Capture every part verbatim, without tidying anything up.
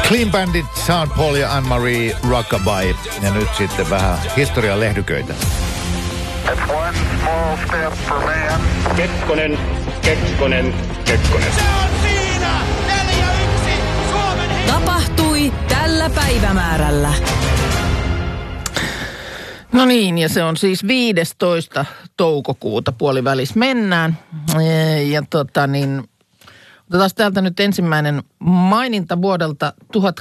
Clean Bandit, Sean Paul ja Anne-Marie Rockabye. Ja nyt sitten vähän historian lehdyköitä. It's one small step for man. Kekkonen, Kekkonen, Kekkonen. Se on siinä! neljä yksi Suomen hi- Tapahtui tällä päivämäärällä. No niin, ja se on siis viidestoista toukokuuta puolivälis mennään. Ja, ja tota niin, otetaan täältä nyt ensimmäinen maininta vuodelta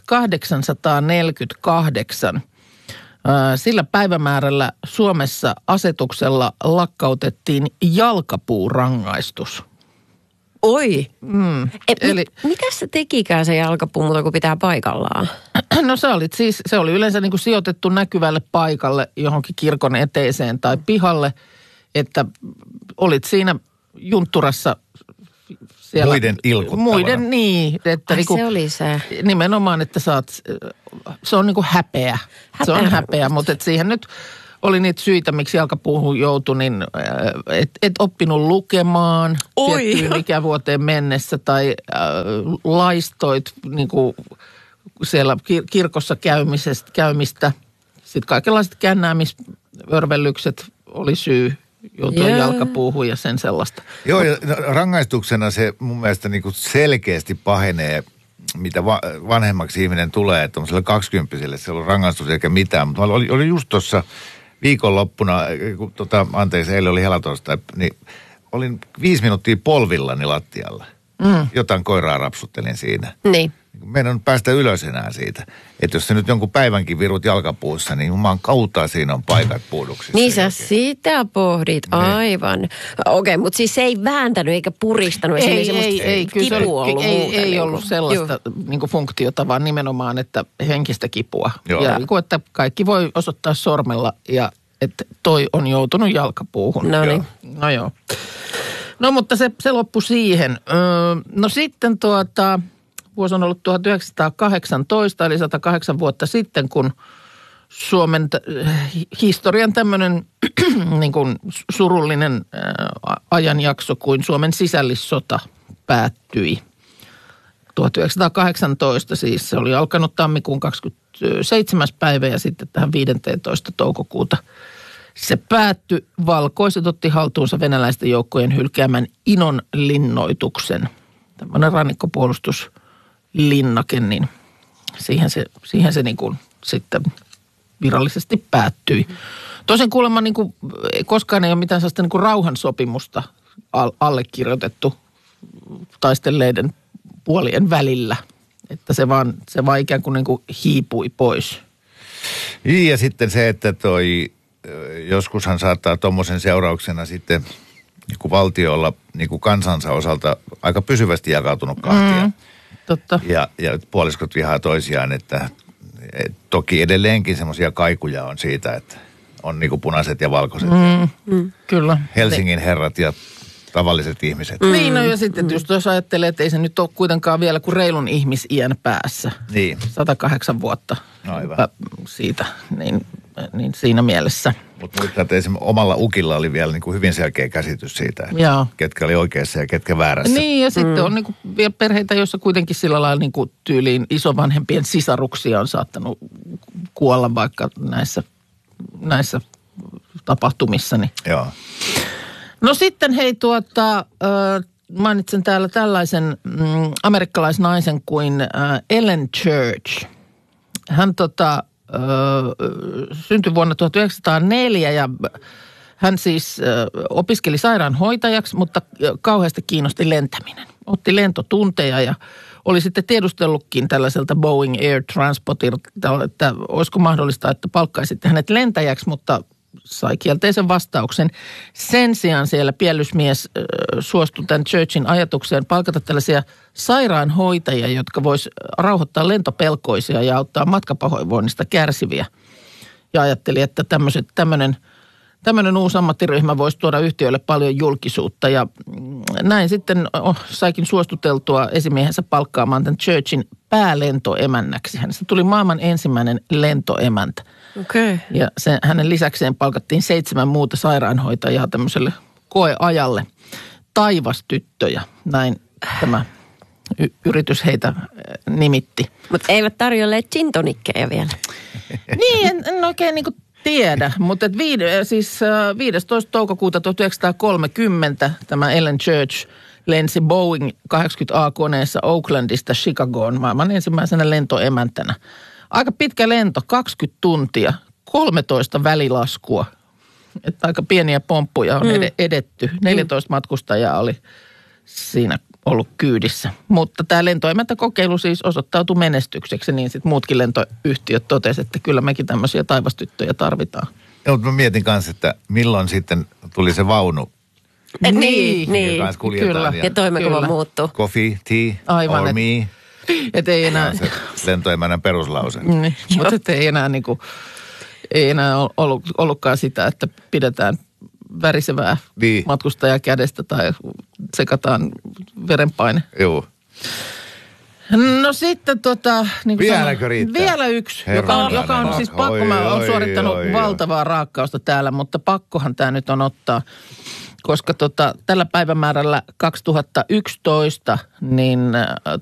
tuhatkahdeksansataaneljäkymmentäkahdeksan. Sillä päivämäärällä Suomessa asetuksella lakkautettiin jalkapuurangaistus. Oi! Mm. E, Eli, mi, mitä se tekikään se jalkapuu muuta kuin pitää paikallaan? no se oli siis, se oli yleensä niin kuin sijoitettu näkyvälle paikalle johonkin kirkon eteiseen tai pihalle, että olit siinä juntturassa siellä. Muiden ilkuttavana. Muiden, niin. Että Ai niin kuin, se oli se. Nimenomaan, että saat, se on niin kuin häpeä. häpeä. Se on häpeä, mutta et siihen nyt oli niitä syitä, miksi jalkapuuhun joutui, niin et, et oppinut lukemaan Oi. tiettyyn ikävuoteen mennessä tai äh, laistoit niin kuin siellä kir- kirkossa käymisestä, käymistä. Sitten kaikenlaiset kännäämisörvellykset oli syy joutua Joo. jalkapuuhun ja sen sellaista. Joo, ja rangaistuksena se mun mielestä niin kuin selkeästi pahenee, mitä va- vanhemmaksi ihminen tulee, että tuollaiselle kaksikymppiselle se on rangaistus eikä mitään. Mutta oli, oli just tuossa viikonloppuna, kun tota, anteeksi, eilen oli helatorstai, niin olin viisi minuuttia polvillani lattialla. Mm. Jotain koiraa rapsuttelin siinä. Niin. Meidän on päästä ylös enää siitä. Että jos se nyt jonkun päivänkin virut jalkapuussa, niin juman kautta siinä on paikat puuduksissa. Niin sä jokin. sitä pohdit, aivan. Okei, okay, mutta siis se ei vääntänyt eikä puristanut. Ei, ei, ei, ei, kyllä se kipua oli, ollut ei, muuta, ei niin ollut kuin. sellaista niin kuin funktiota, vaan nimenomaan, että henkistä kipua. Joo. Ja niin kuin, että kaikki voi osoittaa sormella ja että toi on joutunut jalkapuuhun. No niin. No joo. No mutta se, se loppui siihen. Öö, no sitten tuota, vuosi on ollut tuhatyhdeksänsataakahdeksantoista, eli sata kahdeksan vuotta sitten, kun Suomen t- historian tämmöinen niin kuin surullinen ää, ajanjakso kuin Suomen sisällissota päättyi. tuhatyhdeksänsataakahdeksantoista siis, se oli alkanut tammikuun kahdeskymmenesseitsemäs päivä ja sitten tähän viidestoista toukokuuta se päättyi. Valkoiset otti haltuunsa venäläisten joukkojen hylkäämän Inon linnoituksen. Tämmöinen rannikkopuolustuslinnake, niin siihen se, siihen se niin kuin sitten virallisesti päättyi. Toisen kuulemma niin kuin, koskaan ei ole mitään sellaista niin kuin rauhansopimusta al- allekirjoitettu taistelleiden puolien välillä. Että se vaan, se vaan ikään kuin, niin kuin hiipui pois. Ja sitten se, että toi, joskushan saattaa tuommoisen seurauksena sitten niin kuin valtio olla niin kuin kansansa osalta aika pysyvästi jakautunut kahtia. Mm, totta. Ja, ja puoliskot vihaa toisiaan, että et, toki edelleenkin semmoisia kaikuja on siitä, että on niin kuin punaiset ja valkoiset. Mm, mm. Kyllä. Helsingin herrat ja tavalliset ihmiset. Mm. Niin, no ja sitten mm. just jos ajattelee, että ei se nyt ole kuitenkaan vielä kuin reilun ihmisiän päässä. Niin. sata kahdeksan vuotta Aivan. siitä, niin, niin siinä mielessä. Mutta muistaa, että esimerkiksi omalla ukilla oli vielä niin kuin hyvin selkeä käsitys siitä, että Jaa. ketkä oli oikeassa ja ketkä väärässä. Niin, ja sitten mm. on niin kuin vielä perheitä, joissa kuitenkin sillä lailla niin kuin tyyliin isovanhempien sisaruksia on saattanut kuolla vaikka näissä, näissä tapahtumissa. Niin. Joo. No sitten hei tuota, äh, mainitsen täällä tällaisen mm, amerikkalaisnaisen kuin äh, Ellen Church. Hän tota, äh, syntyi vuonna tuhatyhdeksänsataaneljä ja hän siis äh, opiskeli sairaanhoitajaksi, mutta kauheasti kiinnosti lentäminen. Otti lentotunteja ja oli sitten tiedustellutkin tällaiselta Boeing Air Transportilta, että olisiko mahdollista, että palkkaisitte hänet lentäjäksi, mutta sai kielteisen vastauksen. Sen sijaan siellä piellysmies äh, suostui tämän Churchin ajatukseen palkata tällaisia sairaanhoitajia, jotka vois rauhoittaa lentopelkoisia ja auttaa matkapahoinvoinnista kärsiviä. Ja ajatteli, että tämmöinen tämmöinen uusi ammattiryhmä voisi tuoda yhtiöille paljon julkisuutta. Ja näin sitten oh, saikin suostuteltua esimiehensä palkkaamaan tämän Churchin päälentoemännäksi. Hänestä tuli maailman ensimmäinen lentoemäntä. Okay. Ja se, hänen lisäkseen palkattiin seitsemän muuta sairaanhoitajaa tämmöiselle koeajalle. Taivastyttöjä, näin tämä y- yritys heitä nimitti. Mutta eivät tarjolleet gin-tonikkeja vielä. Niin, en, en oikein niin kuin tiedä, mutta et viide, siis viidestoista toukokuuta tuhatyhdeksänsataakolmekymmentä tämä Ellen Church lensi Boeing kahdeksankymmentä A-koneessa Oaklandista Chicagoon maailman ensimmäisenä lentoemäntänä. Aika pitkä lento, kaksikymmentä tuntia, kolmetoista välilaskua. Että aika pieniä pomppuja on mm. edetty. neljätoista mm. matkustajaa oli siinä ollut kyydissä. Mutta tämä lentoemäntäkokeilu siis osoittautui menestykseksi, niin sitten muutkin lentoyhtiöt totesivat, että kyllä mekin tämmöisiä taivastyttöjä tarvitaan. Ja, mutta mä mietin kanssa, että milloin sitten tuli se vaunu. Et niin, niin. Kyllä. Ja toimenkuva muuttuu. Coffee, tea, aivan, or et, me. Et ei enää. Se lentoemännän peruslause. Niin, mutta ei enää niinku, ei enää ollut, ollutkaan sitä, että pidetään värisevää niin. matkustajaa kädestä tai sekataan verenpaine. Joo. No sitten tota... Niin Vieläkö sanon, riittää? Vielä yksi, joka on, joka on siis pakko. Oi, mä oon suorittanut oi, valtavaa oi. raakkausta täällä, mutta pakkohan tämä nyt on ottaa. Koska tota, tällä päivämäärällä kaksituhattayksitoista niin